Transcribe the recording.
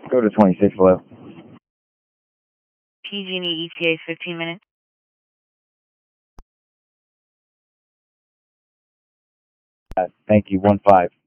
Go to 26 below. PG&E ETA 15 minutes. Thank you, 1-5.